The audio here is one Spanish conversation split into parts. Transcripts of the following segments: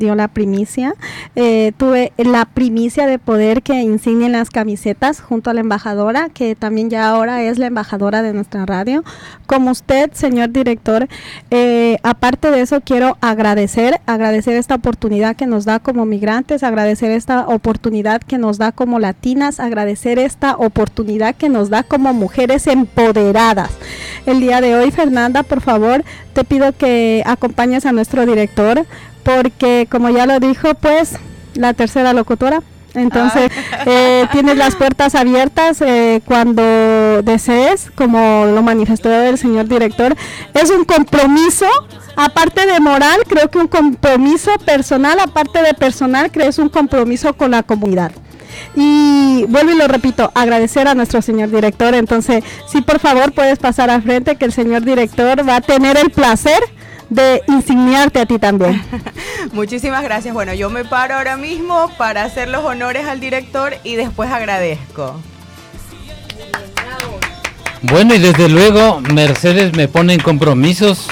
dio la primicia. Tuve la primicia de poder que insignien las camisetas junto a la embajadora, que también ya ahora es la embajadora de nuestra radio. Como usted, señor director, aparte de eso quiero agradecer esta oportunidad que nos da como migrantes, agradecer esta oportunidad que nos da como latinas, agradecer esta oportunidad que nos da como mujeres empoderadas. El día de hoy, Fernanda, por favor, te pido que acompañes a nuestro director, porque como ya lo dijo, pues, la tercera locutora. Entonces, tienes las puertas abiertas cuando desees, como lo manifestó el señor director. Es un compromiso, aparte de moral, creo que un compromiso personal, aparte de personal, creo que es un compromiso con la comunidad. Y vuelvo y lo repito, agradecer a nuestro señor director. Entonces, sí, por favor, puedes pasar al frente, que el señor director va a tener el placer de insigniarte a ti también. Muchísimas gracias. Bueno, yo me paro ahora mismo para hacer los honores al director y después agradezco. Bueno, y desde luego Mercedes me pone en compromisos.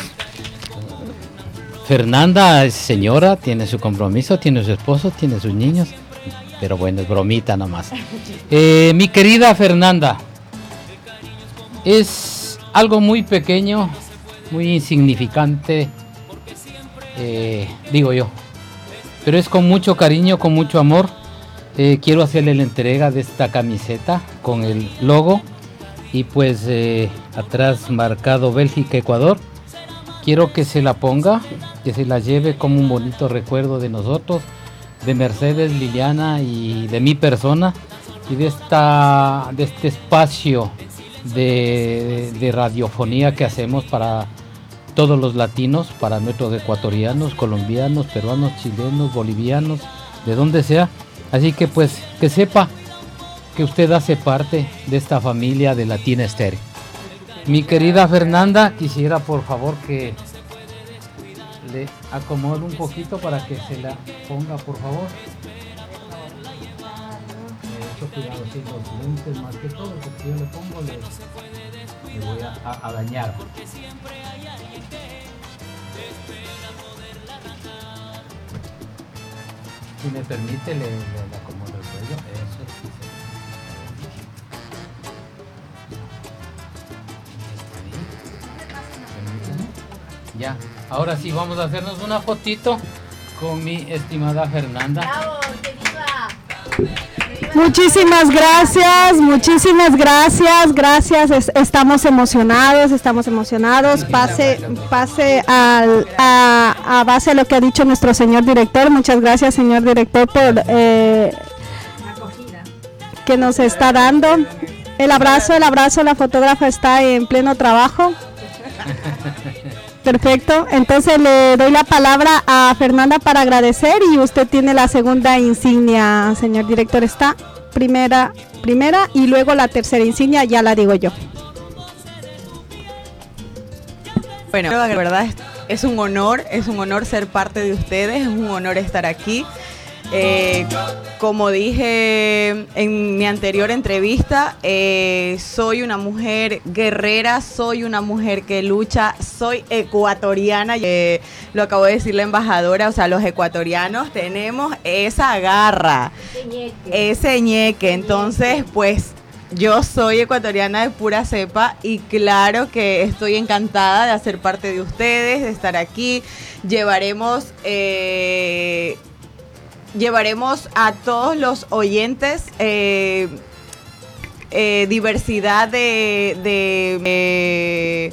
Fernanda es señora, tiene su compromiso, tiene su esposo, tiene sus niños, pero bueno, es bromita nomás. Mi querida Fernanda, es algo muy pequeño, muy insignificante, digo yo, pero es con mucho cariño, con mucho amor. Quiero hacerle la entrega de esta camiseta con el logo y pues atrás marcado Bélgica-Ecuador. Quiero que se la ponga, que se la lleve como un bonito recuerdo de nosotros, de Mercedes, Liliana y de mi persona, y de este espacio de radiofonía que hacemos para todos los latinos, para nuestros ecuatorianos, colombianos, peruanos, chilenos, bolivianos, de donde sea. Así que pues que sepa que usted hace parte de esta familia de Latina Estéreo. Mi querida Fernanda, quisiera por favor que le acomode un poquito para que se la ponga, por favor. Mucho cuidado, si los lentes más que todo, porque si yo le pongo le voy a dañar. Si me permite, le acomodo el cuello. Eso sí. Ya, ahora sí vamos a hacernos una fotito con mi estimada Fernanda. ¡Bravo! ¡Que viva! Muchísimas gracias, estamos emocionados, pase a base de lo que ha dicho nuestro señor director. Muchas gracias, señor director, por que nos está dando el abrazo, la fotógrafa está en pleno trabajo. Perfecto, entonces le doy la palabra a Fernanda para agradecer y usted tiene la segunda insignia, señor director. Está primera y luego la tercera insignia, ya la digo yo. Bueno, la verdad es un honor ser parte de ustedes, es un honor estar aquí. Como dije en mi anterior entrevista, soy una mujer guerrera, soy una mujer que lucha, soy ecuatoriana, lo acabo de decir la embajadora, o sea, los ecuatorianos tenemos esa garra, ese ñeque, entonces pues yo soy ecuatoriana de pura cepa y claro que estoy encantada de hacer parte de ustedes, de estar aquí. Llevaremos a todos los oyentes diversidad de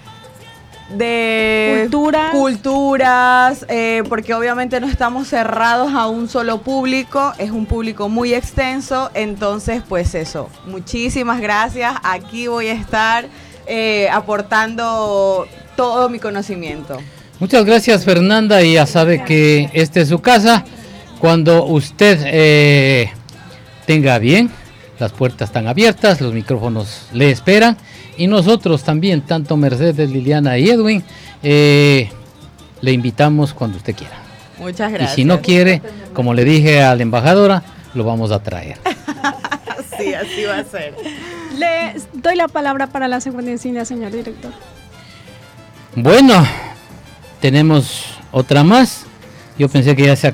culturas, porque obviamente no estamos cerrados a un solo público, es un público muy extenso, entonces pues eso, muchísimas gracias, aquí voy a estar aportando todo mi conocimiento. Muchas gracias, Fernanda, y ya sabe que esta es su casa. Cuando usted tenga bien, las puertas están abiertas, los micrófonos le esperan y nosotros también, tanto Mercedes, Liliana y Edwin, le invitamos cuando usted quiera. Muchas gracias. Y si no quiere, como le dije a la embajadora, lo vamos a traer. Sí, así va a ser. Le doy la palabra para la segunda insignia, señor director. Bueno, tenemos otra más. Yo pensé que ya se